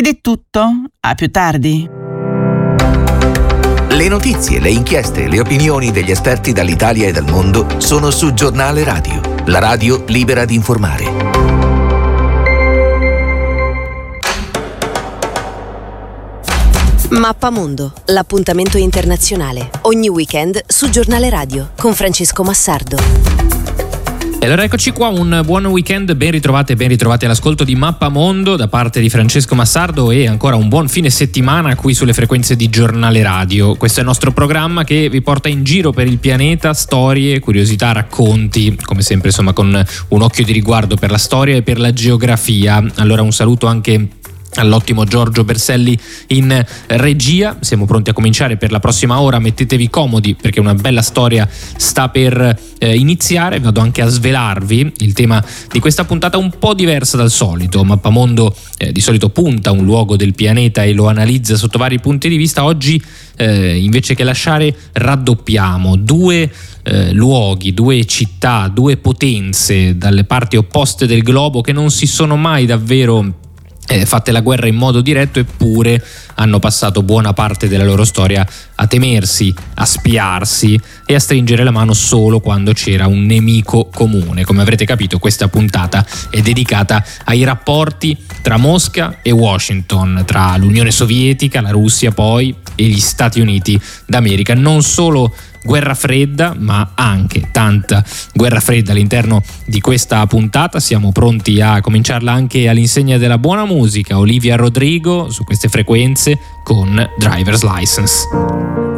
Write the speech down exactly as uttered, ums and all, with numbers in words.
Ed è tutto, a più tardi. Le notizie, le inchieste e le opinioni degli esperti dall'Italia e dal mondo sono su Giornale Radio, la radio libera di informare. Mappamondo, l'appuntamento internazionale. Ogni weekend su Giornale Radio con Francesco Massardo. E allora eccoci qua, un buon weekend, ben ritrovate e ben ritrovati all'ascolto di Mappamondo da parte di Francesco Massardo e ancora un buon fine settimana qui sulle frequenze di Giornale Radio. Questo è il nostro programma che vi porta in giro per il pianeta, storie, curiosità, racconti, come sempre insomma con un occhio di riguardo per la storia e per la geografia. Allora un saluto anche all'ottimo Giorgio Berselli in regia. Siamo pronti a cominciare per la prossima ora, mettetevi comodi perché una bella storia sta per eh, iniziare. Vado anche a svelarvi il tema di questa puntata, un po' diversa dal solito. Mappamondo eh, di solito punta un luogo del pianeta e lo analizza sotto vari punti di vista. Oggi eh, invece che lasciare raddoppiamo due eh, luoghi, due città, due potenze dalle parti opposte del globo che non si sono mai davvero Eh, fatte la guerra in modo diretto, eppure hanno passato buona parte della loro storia a temersi, a spiarsi e a stringere la mano solo quando c'era un nemico comune. Come avrete capito, questa puntata è dedicata ai rapporti tra Mosca e Washington, tra l'Unione Sovietica, la Russia poi e gli Stati Uniti d'America. Non solo guerra fredda, ma anche tanta guerra fredda all'interno di questa puntata. Siamo pronti a cominciarla anche all'insegna della buona musica. Olivia Rodrigo su queste frequenze con Driver's License.